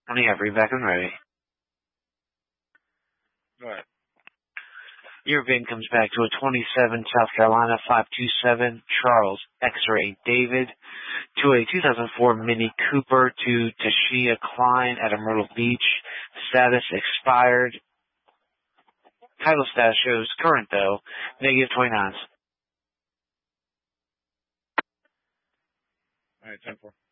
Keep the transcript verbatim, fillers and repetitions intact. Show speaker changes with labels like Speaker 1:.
Speaker 1: When you have read back and ready.
Speaker 2: Right.
Speaker 1: Your VIN comes back to a twenty-seven South Carolina five two seven Charles X-Ray David to a two thousand four Mini Cooper to Tashia Klein at Myrtle Beach. Status expired. Title status shows current though, negative twenty-nines.
Speaker 2: All right, ten four.